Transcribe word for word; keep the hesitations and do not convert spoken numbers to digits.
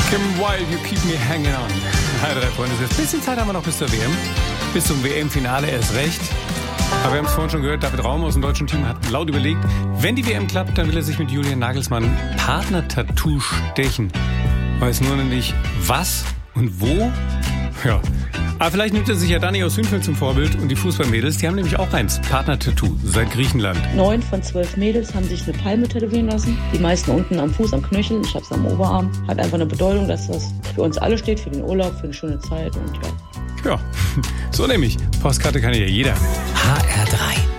Kim Wilde, You Keep Me Hanging On. Hi, drei Freunde. Ein bisschen Zeit haben wir noch bis zur W M. Bis zum W M-Finale erst recht. Aber wir haben es vorhin schon gehört, David Raum aus dem deutschen Team hat laut überlegt, wenn die W M klappt, dann will er sich mit Julian Nagelsmann Partner-Tattoo stechen. Weiß nur noch nicht, was und wo. Ja. Aber vielleicht nimmt er sich ja Dani aus Hünfeld zum Vorbild und die Fußballmädels, die haben nämlich auch eins, Partner-Tattoo, seit Griechenland. Neun von zwölf Mädels haben sich eine Palme tätowieren lassen. Die meisten unten am Fuß, am Knöchel, ich hab's am Oberarm. Hat einfach eine Bedeutung, dass das für uns alle steht, für den Urlaub, für eine schöne Zeit und ja. Ja, so nämlich. Postkarte kann ja jeder. H R drei